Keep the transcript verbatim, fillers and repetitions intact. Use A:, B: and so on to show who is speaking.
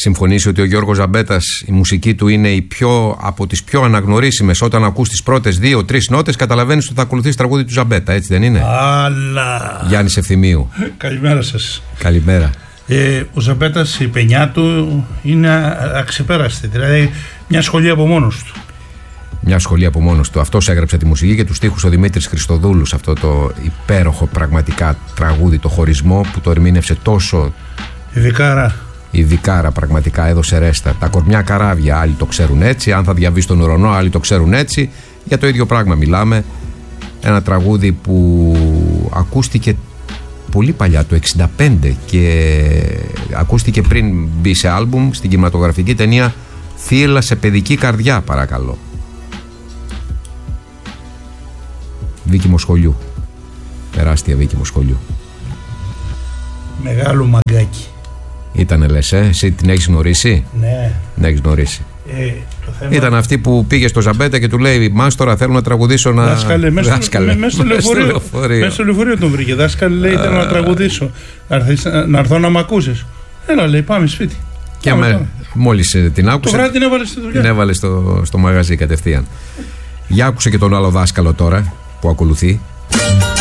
A: συμφωνήσει ότι ο Γιώργος Ζαμπέτας, η μουσική του είναι η πιο, από τις πιο αναγνωρίσιμες. Όταν ακούς τις πρώτες δύο-τρεις νότες, καταλαβαίνεις ότι θα ακολουθείς τραγούδι του Ζαμπέτα, έτσι δεν είναι?
B: Αλλά...
A: Γιάννης Ευθυμίου.
B: Καλημέρα σας.
A: Καλημέρα.
B: Ε, ο Ζαμπέτας, η παινιά του είναι αξεπέραστη. Δηλαδή, μια σχολή από μόνος του.
A: Μια σχολή από μόνος του. Αυτός έγραψε τη μουσική και τους στίχους ο Δημήτρης Χριστοδούλου. Αυτό το υπέροχο πραγματικά τραγούδι, το χωρισμό που το ερμήνευσε τόσο.
B: Ειδικάρα.
A: Ειδικάρα, πραγματικά έδωσε ρέστα. Τα κορμιά καράβια, άλλοι το ξέρουν έτσι. Αν θα διαβεί στον ουρανό, άλλοι το ξέρουν έτσι. Για το ίδιο πράγμα μιλάμε. Ένα τραγούδι που ακούστηκε πολύ παλιά, το εξήντα πέντε, και ακούστηκε πριν μπει σε άλμπουμ στην κινηματογραφική ταινία Θύελλα σε παιδική καρδιά, παρακαλώ. Βίκη Μοσχολιού. Τεράστια Βίκη Μοσχολιού.
B: Μεγάλο μαγκάκι.
A: Ήτανε, λες, ε? Εσύ την έχεις γνωρίσει?
B: Ναι.
A: Την έχεις γνωρίσει.
B: Ε, το θέμα...
A: Ήταν αυτή που πήγε στο Ζαμπέτα και του λέει: Μάστορα, θέλω να τραγουδήσω να.
B: Δάσκαλε, μέσα στο λεωφορείο. Μέσα στο λεωφορείο τον βρήκε. Δάσκαλε, λέει: Θέλω να τραγουδήσω. Να έρθω να μ' ακούσεις. Έλα, λέει: Πάμε σπίτι.
A: Και με, μόλις την άκουσε.
B: Το βράδυ την έβαλε στη δουλειά.
A: Την έβαλε στο, στο μαγαζί κατευθείαν. Για άκουσε και τον άλλο δάσκαλο τώρα που ακολουθεί.